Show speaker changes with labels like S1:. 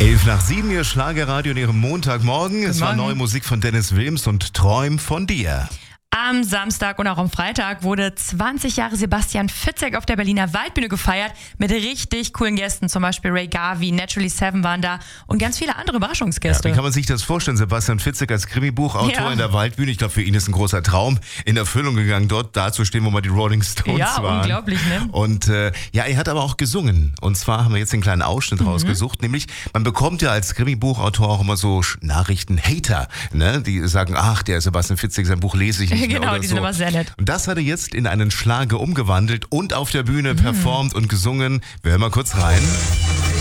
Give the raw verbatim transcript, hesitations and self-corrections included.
S1: Elf nach sieben, Ihr Schlagerradio in Ihrem Montagmorgen. Es war neue Musik von Dennis Wilms und Träum von dir.
S2: Am Samstag und auch am Freitag wurde zwanzig Jahre Sebastian Fitzek auf der Berliner Waldbühne gefeiert mit richtig coolen Gästen. Zum Beispiel Ray Garvey, Naturally Seven waren da und ganz viele andere Überraschungsgäste.
S1: Ja, wie kann man sich das vorstellen? Sebastian Fitzek als Krimi-Buchautor
S2: Ja.
S1: in der Waldbühne. Ich glaube, für ihn ist ein großer Traum in Erfüllung gegangen, dort dazustehen, wo mal die Rolling Stones
S2: Ja,
S1: waren.
S2: unglaublich, ne?
S1: Und äh, ja, er hat aber auch gesungen. Und zwar haben wir jetzt einen kleinen Ausschnitt mhm. rausgesucht. Nämlich, man bekommt ja als Krimi-Buchautor auch immer so Nachrichten-Hater, ne? Die sagen, ach, der Sebastian Fitzek, sein Buch lese ich nicht mehr
S2: Genau,
S1: oder
S2: die
S1: so.
S2: sind aber sehr nett.
S1: Und das hat er jetzt in einen Schlager umgewandelt und auf der Bühne mhm. performt und gesungen. Wir hören mal kurz rein.